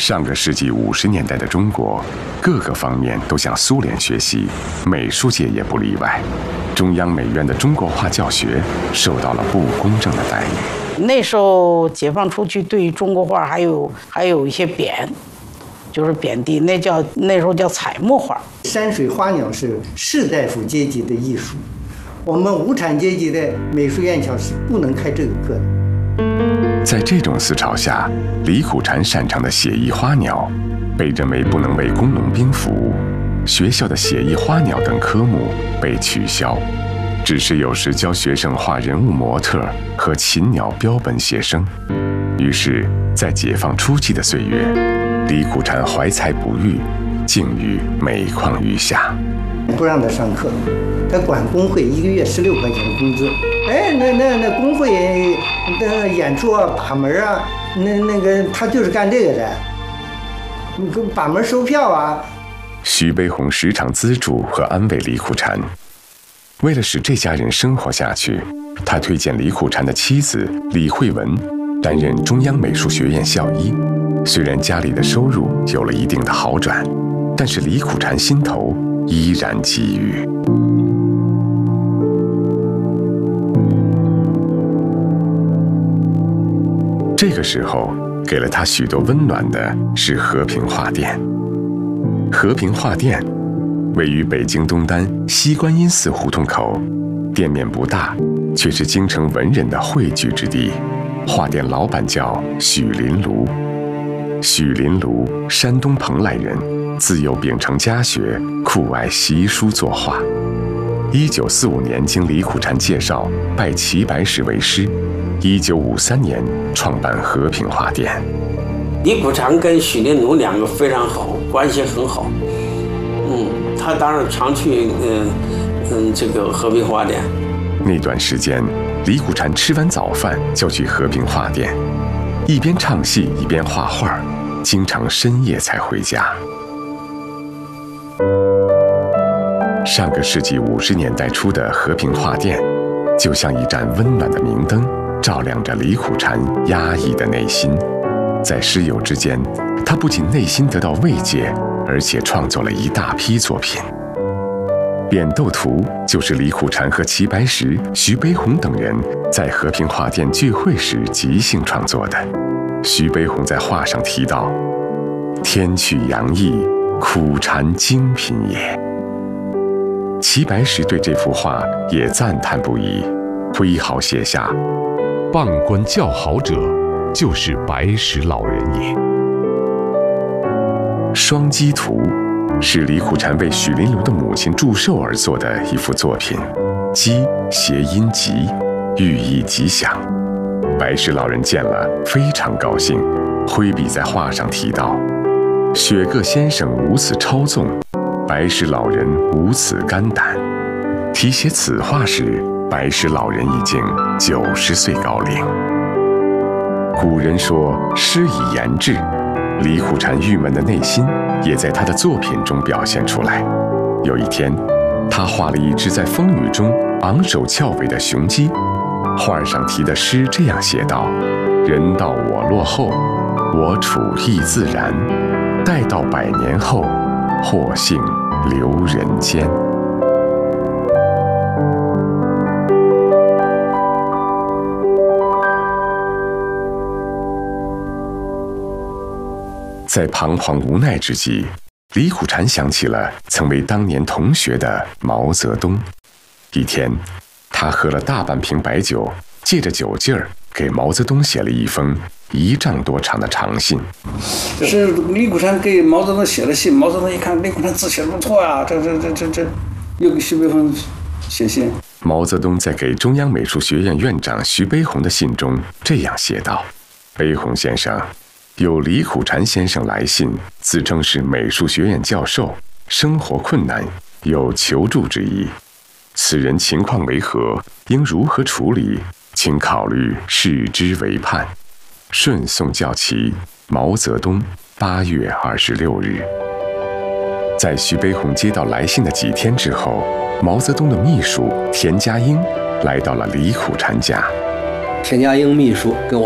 上个世纪50年代的中国，各个方面都向苏联学习，美术界也不例外。中央美院的中国画教学受到了不公正的待遇。 那时候解放初期，对中国画还有一些贬，就是贬低，那时候叫彩墨画。 山水花鸟是士大夫阶级的艺术，我们无产阶级的美术院校是不能开这个课的。 在这种思潮下，李苦禅擅长的写意花鸟被认为不能为工农兵服务，学校的写意花鸟等科目被取消，只是有时教学生画人物模特和禽鸟标本写生。于是，在解放初期的岁月，李苦禅怀才不遇，境遇每况愈下。 不让他上课，他管工会1个月16块钱的工资。哎，那工会的演出啊、把门啊，那个他就是干这个的，把门收票啊。 徐悲鸿时常资助和安慰李苦禅。为了使这家人生活下去，他推荐李苦禅的妻子李惠文担任中央美术学院校医。虽然家里的收入有了一定的好转，但是李苦禅心头依然积郁。这个时候，给了他许多温暖的是和平画店。和平画店位于北京东单西观音寺胡同口，店面不大，却是京城文人的汇聚之地。画店老板叫许林庐。许林庐，山东蓬莱人，自幼秉承家学，酷爱习书作画。1945年经李苦禅介绍，拜齐白石为师。1953年创办和平画店。 李苦禅跟许林庐两个非常好，关系很好。他当然常去这个和平画店。 那段时间，李苦禅吃完早饭就去和平画店，一边唱戏一边画画，经常深夜才回家。上个世纪50年代初的和平画店，就像一盏温暖的明灯，照亮着李苦禅压抑的内心。在师友之间，他不仅内心得到慰藉，而且创作了一大批作品。《扁豆图》就是李苦禅和齐白石、徐悲鸿等人在和平画店聚会时即兴创作的。徐悲鸿在画上提到：“天去阳翳，苦禅精品也。”齐白石对这幅画也赞叹不已，挥毫写下：“ 傍观较好者，就是白石老人也。” 《双鸡图》是李苦禅为许林庐的母亲祝寿而作的一幅作品，鸡谐音吉，寓意吉祥。白石老人见了非常高兴，挥笔在画上提到：“雪各先生无此超纵，白石老人无此肝胆。”题写此画时，白石老人已经90岁高龄。古人说诗以言志，李苦禅郁闷的内心也在他的作品中表现出来。有一天，他画了一只在风雨中昂首翘尾的雄鸡，画上题的诗这样写道：“人到我落后，我处亦自然，待到100年后，或幸留人间。”在彷徨无奈之际，李苦禅想起了曾为当年同学的毛泽东。一天，他喝了大半瓶白酒，借着酒劲儿给毛泽东写了一封1丈多长的长信。 是李苦禅给毛泽东写了信，毛泽东一看李苦禅字写得不错啊，这又给徐悲鸿写信。 毛泽东在给中央美术学院院长徐悲鸿的信中这样写道：“悲鸿先生，有李苦禅先生来信，自称是美术学院教授，生活困难，有求助之意。此人情况为何，应如何处理，请考虑视之为盼。顺送教齐，毛泽东8月26日。”在徐悲鸿接到来信的几天之后，毛泽东的秘书田家英来到了李苦禅家。 田家英秘书跟我